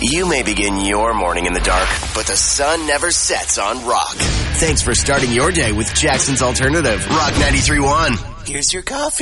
You may begin your morning in the dark, but the sun never sets on Rock. Thanks for starting your day with Jackson's Alternative, Rock 93.1. Here's your coffee.